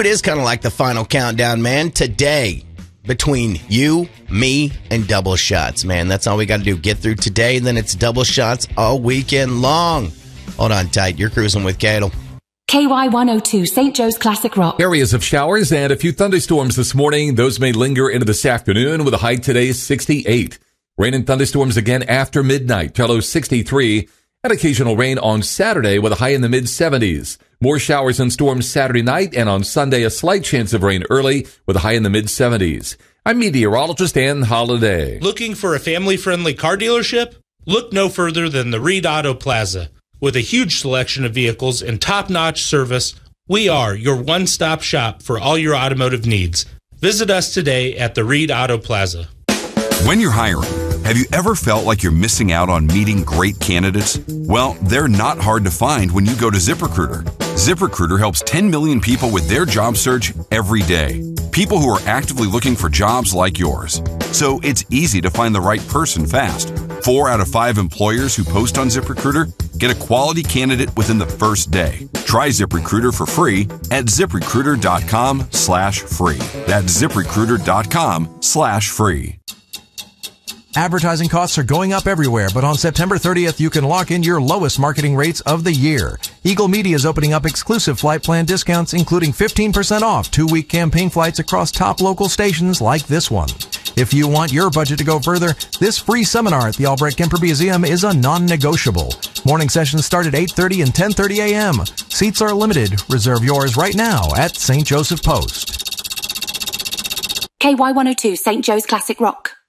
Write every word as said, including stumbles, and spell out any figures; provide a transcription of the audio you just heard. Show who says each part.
Speaker 1: it is kind of like the final countdown, man. Today, between you, me, and double shots, man. That's all we got to do. Get through today, and then it's double shots all weekend long. Hold on tight. You're cruising with Cadel.
Speaker 2: K Y one oh two, Saint Joe's Classic Rock.
Speaker 3: Areas of showers and a few thunderstorms this morning. Those may linger into this afternoon with a high today sixty-eight. Rain and thunderstorms again after midnight. Low sixty-three. And occasional rain on Saturday with a high in the mid-seventies. More showers and storms Saturday night, and on Sunday a slight chance of rain early with a high in the mid-seventies. I'm meteorologist Ann Holiday.
Speaker 4: Looking for a family-friendly car dealership? Look no further than the Reed Auto Plaza. With a huge selection of vehicles and top-notch service, we are your one-stop shop for all your automotive needs. Visit us today at the Reed Auto Plaza.
Speaker 5: When you're hiring, have you ever felt like you're missing out on meeting great candidates? Well, they're not hard to find when you go to ZipRecruiter. ZipRecruiter helps ten million people with their job search every day. People who are actively looking for jobs like yours. So it's easy to find the right person fast. Four out of five employers who post on ZipRecruiter get a quality candidate within the first day. Try ZipRecruiter for free at ZipRecruiter.com slash free. That's ZipRecruiter.com slash free.
Speaker 6: Advertising costs are going up everywhere, but on September thirtieth, you can lock in your lowest marketing rates of the year. Eagle Media is opening up exclusive flight plan discounts, including fifteen percent off two-week campaign flights across top local stations like this one. If you want your budget to go further, this free seminar at the Albrecht Kemper Museum is a non-negotiable. Morning sessions start at eight thirty and ten thirty a.m. Seats are limited. Reserve yours right now at Saint Joseph Post.
Speaker 2: K Y one oh two, Saint Joe's Classic Rock.